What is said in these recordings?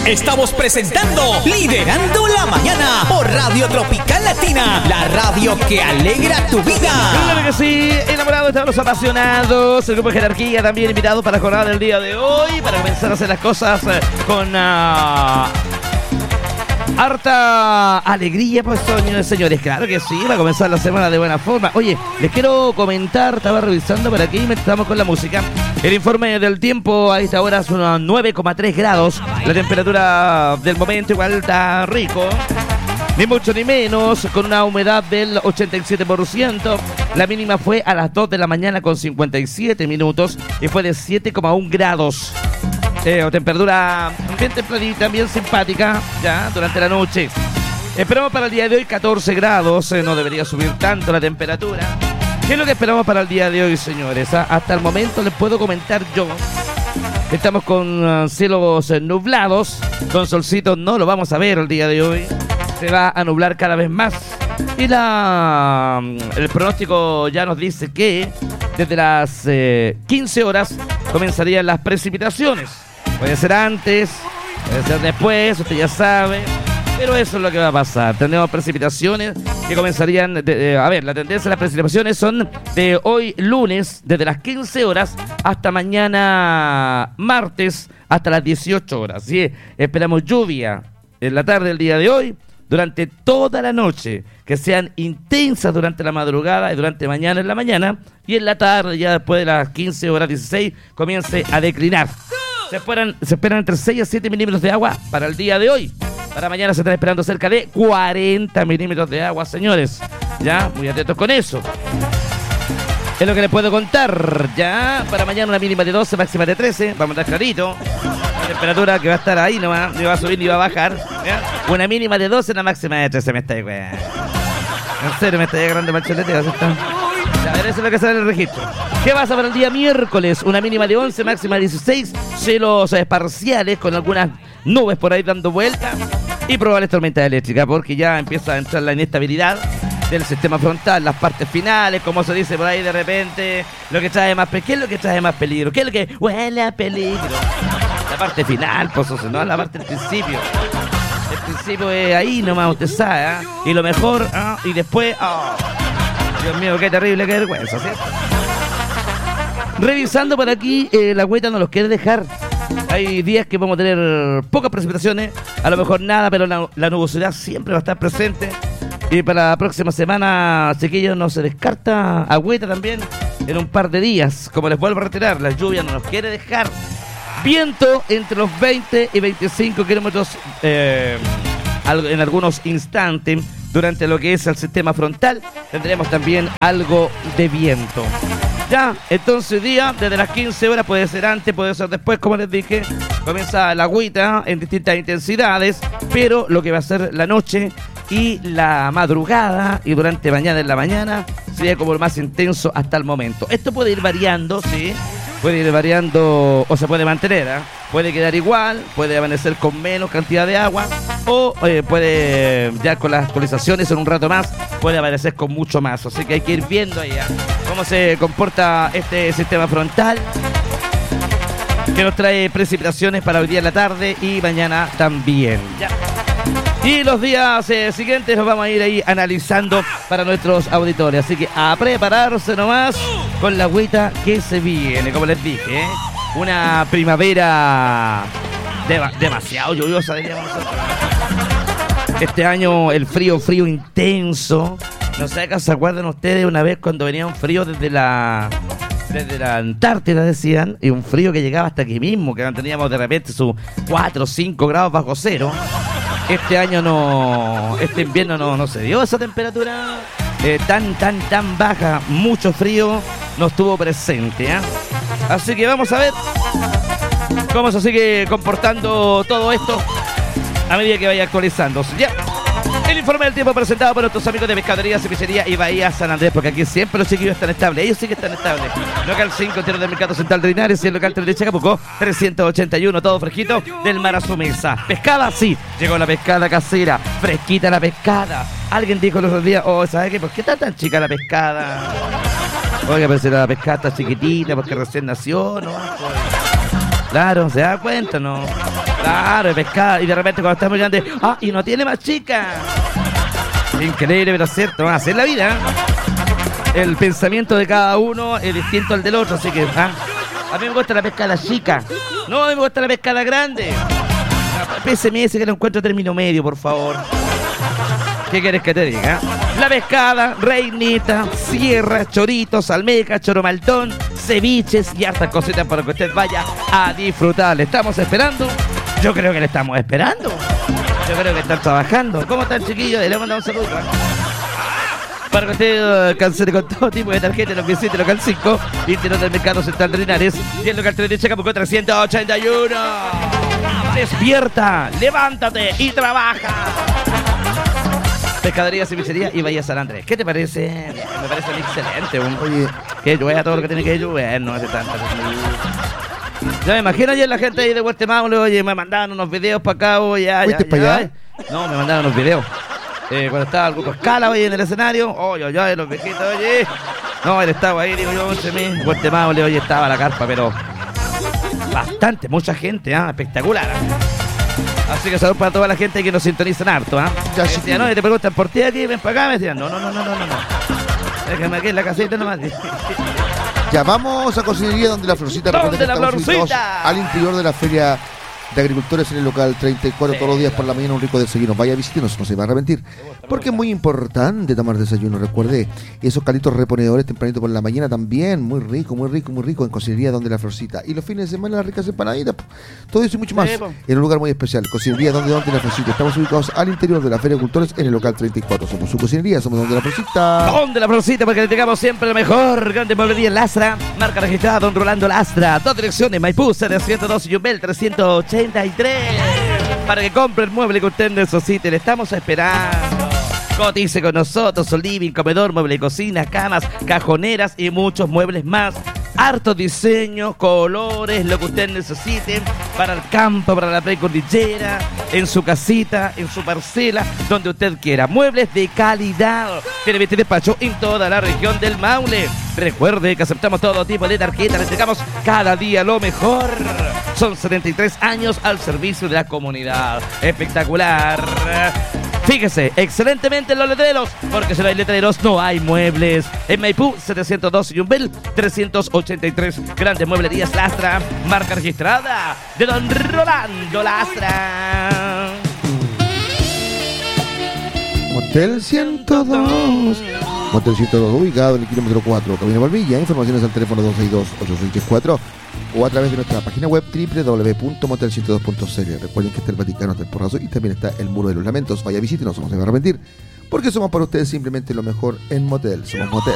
Estamos presentando Liderando la Mañana por Radio Tropical Latina, la radio que alegra tu vida. Claro que sí, enamorados, estamos apasionados. El grupo de Jerarquía también invitado para la jornada del día de hoy, para comenzar a hacer las cosas con harta alegría, pues, señores. Claro que sí, va a comenzar la semana de buena forma. Oye, les quiero comentar, estaba revisando por aquí, estamos con la música. El informe del tiempo a esta hora son 9,3 grados. La temperatura del momento igual está rico. Ni mucho ni menos, con una humedad del 87%. La mínima fue a las 2 de la mañana con 57 minutos y fue de 7,1 grados. Temperatura bien templadita, bien simpática, ya, durante la noche. Esperamos para el día de hoy 14 grados, no debería subir tanto la temperatura. ¿Qué es lo que esperamos para el día de hoy, señores? Hasta el momento les puedo comentar yo. Estamos con cielos nublados, con solcito no lo vamos a ver el día de hoy. Se va a nublar cada vez más. Y el pronóstico ya nos dice que desde las 15 horas comenzarían las precipitaciones. Puede ser antes, puede ser después, usted ya sabe. Pero eso es lo que va a pasar. Tendremos precipitaciones que comenzarían... la tendencia de las precipitaciones son de hoy lunes, desde las 15 horas hasta mañana martes, hasta las 18 horas. ¿Sí? Esperamos lluvia en la tarde del día de hoy, durante toda la noche, que sean intensas durante la madrugada y durante mañana en la mañana, y en la tarde, ya después de las 15 horas 16, comience a declinar. Se esperan entre 6 a 7 milímetros de agua para el día de hoy. Para mañana se están esperando cerca de 40 milímetros de agua, señores. Ya, muy atentos con eso. Es lo que les puedo contar. Ya, para mañana una mínima de 12, máxima de 13. Vamos a estar clarito. La temperatura que va a estar ahí nomás, ni va a subir ni va a bajar. ¿Ya? Una mínima de 12, una máxima de 13. Me está en serio, me está llegando macholete. A ver, eso es lo que sale en el registro. ¿Qué pasa para el día miércoles? Una mínima de 11, máxima de 16. Cielos parciales con algunas nubes por ahí dando vueltas. Y probables tormentas eléctricas, porque ya empieza a entrar la inestabilidad del sistema frontal, las partes finales, como se dice por ahí de repente. Lo que trae más ¿qué es lo que trae más peligro? ¿Qué es lo que huele a peligro? La parte final, pues eso, no la parte del principio. El principio es ahí nomás, usted sabe, ¿eh? Y lo mejor, y después, Dios mío, qué terrible, qué vergüenza, ¿cierto? Revisando por aquí, la Agüita no los quiere dejar. Hay días que vamos a tener pocas precipitaciones, a lo mejor nada, pero la nubosidad siempre va a estar presente. Y para la próxima semana, chiquillos, no se descarta Agüita también en un par de días. Como les vuelvo a reiterar, la lluvia no nos quiere dejar. Viento entre los 20 y 25 kilómetros en algunos instantes. Durante lo que es el sistema frontal, tendremos también algo de viento. Ya, entonces día, desde las 15 horas, puede ser antes, puede ser después, como les dije. Comienza la agüita en distintas intensidades, pero lo que va a ser la noche y la madrugada y durante mañana en la mañana sería como lo más intenso hasta el momento. Esto puede ir variando, sí. Puede ir variando o se puede mantener, ¿eh? Puede quedar igual, puede amanecer con menos cantidad de agua o puede, ya con las actualizaciones en un rato más, puede amanecer con mucho más. Así que hay que ir viendo ahí cómo se comporta este sistema frontal, que nos trae precipitaciones para hoy día en la tarde y mañana también. Ya. Y los días siguientes los vamos a ir ahí analizando para nuestros auditores. Así que a prepararse nomás con la agüita que se viene, como les dije, ¿eh? Una primavera demasiado lluviosa, diríamos nosotros. Este año el frío intenso. No sé si se acuerdan ustedes una vez cuando venía un frío desde la Antártida, decían, y un frío que llegaba hasta aquí mismo, que teníamos de repente sus 4 o 5 grados bajo cero. Este año este invierno no se dio esa temperatura tan baja, mucho frío no estuvo presente, ¿eh? Así que vamos a ver cómo se sigue comportando todo esto a medida que vaya actualizándose. Ya. El informe del tiempo presentado por nuestros amigos de Pescadería, Cevichería y Bahía San Andrés, porque aquí siempre los chiquillos están estables, ellos sí que están estables. Local 5, entero del Mercado Central de Linares y el local 3 de Chacabuco, 381, todo fresquito, del mar a su mesa. Pescada, sí, llegó la pescada casera, fresquita la pescada. Alguien dijo el otro día, ¿sabe qué? ¿Por qué está tan chica la pescada? Oiga, pero si la pescada está chiquitita, porque recién nació, ¿no? Claro, se da cuenta, ¿no? Claro, de pescado. Y de repente cuando está muy grande, y no tiene más chica. Increíble, pero cierto, va a ser la vida. El pensamiento de cada uno es distinto al del otro, así que a mí me gusta la pescada chica. No, a mí me gusta la pescada grande. PSMS que lo encuentro término medio, por favor. ¿Qué quieres que te diga? La pescada, reinita, sierra, choritos, almeja, choromaltón, ceviches y hartas cositas para que usted vaya a disfrutar. ¿Le estamos esperando? Yo creo que le estamos esperando. Yo creo que están trabajando. ¿Cómo están, chiquillos? Le mandamos un saludo. Para que usted cancele con todo tipo de tarjetas, los 17 local 5, interior del mercado central de Linares y el local 3 de Chacabuco 381. Despierta, levántate y trabaja. Pescadería, cevichería y Bahía San Andrés. ¿Qué te parece? Me parece excelente. Oye, que llueva todo lo que tiene que llover, no hace tanta. Ya me imagino ayer la gente ahí de Guatemala, oye, me mandaban unos videos para acá, oye, ya. No, me mandaron unos videos. Cuando estaba el grupo Escala, oye, en el escenario, oye, los viejitos, oye. No, él estaba ahí, digo yo, Guatemala, oye, estaba la carpa, pero bastante, mucha gente, espectacular. Así que saludos para toda la gente que nos sintonizan harto, Ya, sí, no, y te preguntan por ti aquí, ven para acá, me decían, no. Déjame aquí en la casita nomás. Ya, vamos a Cocinería Donde la Florcita. ¿Dónde la Florcita? Al interior de la Feria de Agricultores en el local 34, todos los días por la mañana un rico desayuno. Vaya, visítenos, no se va a arrepentir. Porque es muy importante tomar desayuno, recuerde. Esos calitos reponedores tempranito por la mañana también, muy rico en Cocinería Donde la Florcita. Y los fines de semana las ricas empanaditas, todo eso y mucho más. En un lugar muy especial, Cocinería Donde la Florcita. Estamos ubicados al interior de la Feria de Agricultores en el local 34. Somos su cocinería, somos Donde la Florcita. Donde la Florcita, porque le entregamos siempre lo mejor. Grande mueblería en Lastra, marca registrada Don Rolando Lastra. Dos direcciones, Maipú, 702 y Yumbel 383. Para que compre el mueble que usted necesite, le estamos esperando. Cotice con nosotros, living, comedor, mueble de cocina, camas, cajoneras y muchos muebles más. Harto diseño, colores, lo que usted necesite para el campo, para la precordillera, en su casita, en su parcela, donde usted quiera. Muebles de calidad. Tiene despacho en toda la región del Maule. Recuerde que aceptamos todo tipo de tarjetas, le entregamos cada día lo mejor. Son 73 años al servicio de la comunidad. Espectacular. Fíjese, excelentemente en los letreros, porque si no hay letreros, no hay muebles. En Maipú, 702 y Yumbel, 383. Grandes Mueblerías Lastra, marca registrada de Don Rolando Lastra. Motel 102. Motel 102, ubicado en el kilómetro 4, Camino Valvilla. Informaciones al teléfono 262-8634 o a través de nuestra página web www.motel102.cl. Recuerden que está el Vaticano Temporazo y también está el Muro de los Lamentos. Vaya, visítenos, no se va a arrepentir, porque somos para ustedes simplemente lo mejor en motel. Somos Motel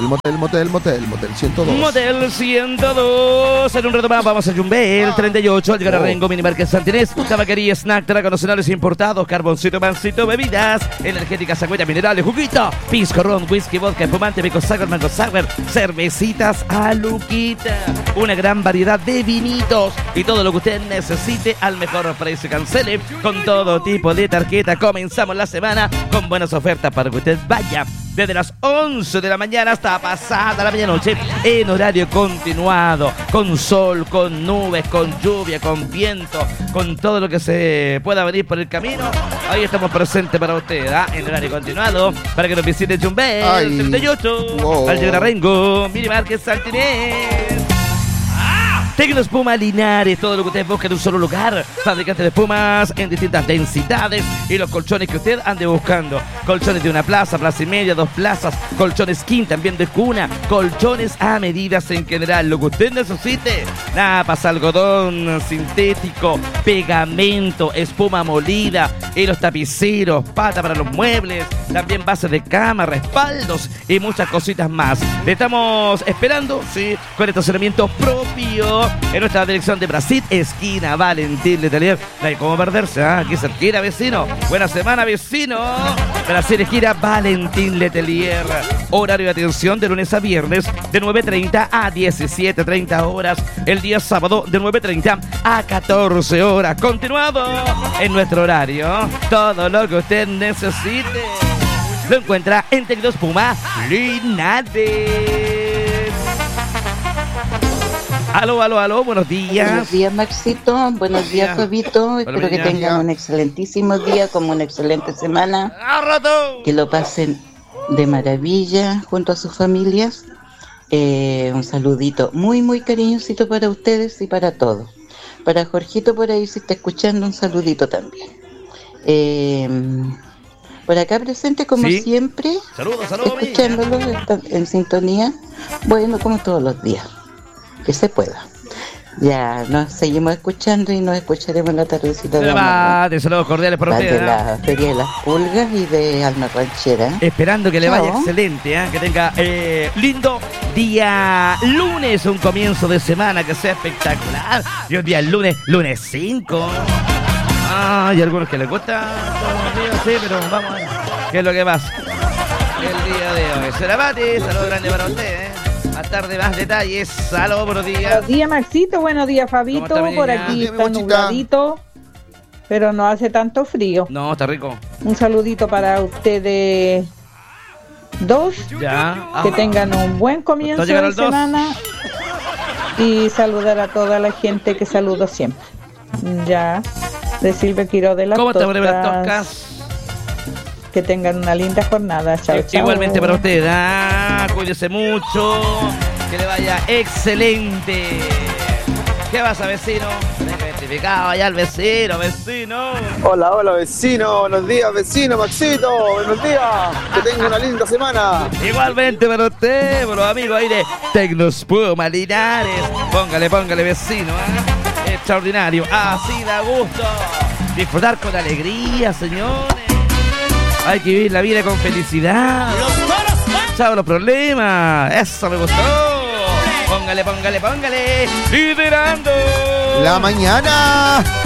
102. Motel 102. En un rato más vamos a Yumbel, 38, al llegar a Rengo, Minimarket Santinés, tabaquería, snack, tragos nacionales importados, carboncito, pancito, bebidas, energéticas, agüita, minerales, juguito, pisco, ron, whisky, vodka, espumante, pico sour, mango sour, cervecitas a Luquita, una gran variedad de vinitos y todo lo que usted necesite al mejor precio. Cancele con todo tipo de tarjeta. Comenzamos la semana con buenas ofertas para que usted vaya desde las 11 de la mañana hasta pasada la medianoche en horario continuado, con sol, con nubes, con lluvia, con viento, con todo lo que se pueda venir por el camino. Ahí estamos presentes para usted, en horario continuado, para que nos visite Yumbel 38, al llegar a Rengo, Minimarket Santinés. Tecnoespuma Linares, todo lo que usted busca en un solo lugar. Fabricante de espumas en distintas densidades y los colchones que usted ande buscando. Colchones de una plaza, plaza y media, 2 plazas, colchones king, también de cuna, colchones a medidas en general. Lo que usted necesite, napas, algodón sintético, pegamento, espuma molida, hilos tapiceros, pata para los muebles, también bases de cama, respaldos y muchas cositas más. Le estamos esperando, sí, con estacionamiento propio en nuestra dirección de Brasil, esquina Valentín Letelier. No hay cómo perderse, aquí cerquita, vecino. Buena semana, vecino. Brasil, esquina Valentín Letelier. Horario de atención de lunes a viernes de 9:30 a 17:30 horas. El día sábado de 9:30 a 14 horas. Continuado en nuestro horario. Todo lo que usted necesite lo encuentra en Tecnoespuma Linares. Aló, buenos días. Buenos días, Maxito. Buenos días, Fabito. Espero que tengan un excelentísimo día, como una excelente semana. Que lo pasen de maravilla junto a sus familias. Un saludito muy, muy cariñosito para ustedes y para todos. Para Jorgito por ahí, si está escuchando, un saludito también. Por acá presente como siempre. Saludos, escuchándolo en sintonía. Bueno, como todos los días. Que se pueda. Ya nos seguimos escuchando y nos escucharemos en la tardecita de mañana. Saludos cordiales para ustedes. De la Feria de las Pulgas y de Alma Ranchera. Esperando que le vaya excelente, que tenga lindo día lunes, un comienzo de semana que sea espectacular. Y un día lunes 5. Hay algunos que les gusta todos los días, sí, pero vamos a ver qué es lo que pasa el día de hoy. Será Pati, saludos grande para ustedes. Más tarde más detalles. Saludos, buenos días. Buenos días, Maxito. Buenos días, Fabito. Por aquí está nubladito, pero no hace tanto frío. No, está rico. Un saludito para ustedes dos. Ya. Que tengan un buen comienzo de semana. Y saludar a toda la gente que saludo siempre. Ya. De Silvia Quiro de las Toscas. ¿Cómo te las Toscas? Que tengan una linda jornada. Chao, chao. Igualmente para usted. Cuídese mucho. Que le vaya excelente. ¿Qué pasa, vecino? Identificado allá el vecino. Hola, vecino. Buenos días, vecino, Maxito. Buenos días. Que tenga una linda semana. Igualmente para usted, por los amigos ahí de Tecnospuma Linares. Póngale, vecino. Extraordinario. Así da gusto. Disfrutar con alegría, señores. Hay que vivir la vida con felicidad. Chao los problemas. Eso me gustó. Póngale. Liderando la mañana.